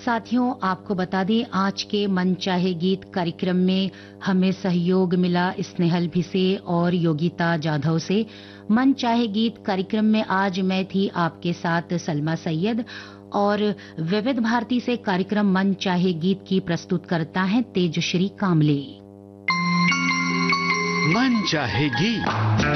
साथियों, आपको बता दें आज के मन चाहे गीत कार्यक्रम में हमें सहयोग मिला स्नेहल भिसे और योगिता जाधव से। मन चाहे गीत कार्यक्रम में आज मैं थी आपके साथ सलमा सैयद और विविध भारती से कार्यक्रम मन चाहे गीत की प्रस्तुत करता है तेजश्री कामले। मन चाहे गीत।